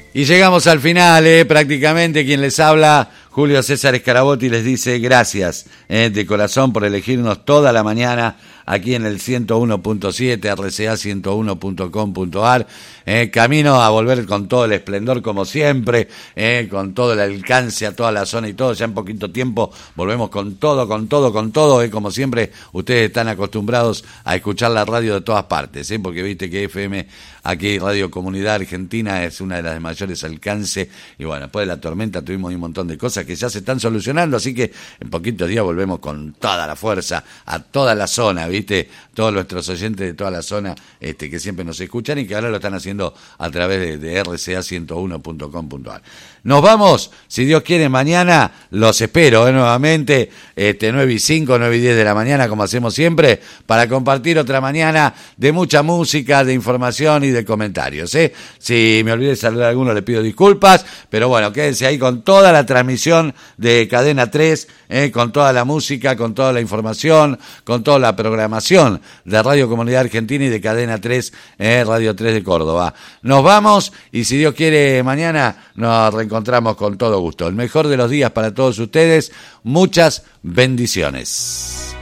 Y llegamos al final, prácticamente quien les habla, Julio César Scarabotti, les dice gracias de corazón por elegirnos toda la mañana aquí en el 101.7, rca101.com.ar. Camino a volver con todo el esplendor como siempre, con todo el alcance a toda la zona y todo. Ya en poquito tiempo volvemos con todo. Como siempre, ustedes están acostumbrados a escuchar la radio de todas partes, porque viste que FM, aquí Radio Comunidad Argentina, es una de las de mayores alcance. Y bueno, después de la tormenta tuvimos un montón de cosas que ya se están solucionando, así que en poquitos días volvemos con toda la fuerza a toda la zona, ¿viste? Todos nuestros oyentes de toda la zona que siempre nos escuchan y que ahora lo están haciendo a través de rca101.com.ar. Nos vamos, si Dios quiere, mañana los espero nuevamente, 9:05, 9:10 de la mañana, como hacemos siempre, para compartir otra mañana de mucha música, de información y de comentarios. Si me olvidé de saludar a alguno, le pido disculpas, pero bueno, quédense ahí con toda la transmisión de Cadena 3, con toda la música, con toda la información, con toda la programación de Radio Comunidad Argentina y de Cadena 3, Radio 3 de Córdoba. Nos vamos y si Dios quiere mañana nos reencontramos con todo gusto. El mejor de los días para todos ustedes. Muchas bendiciones.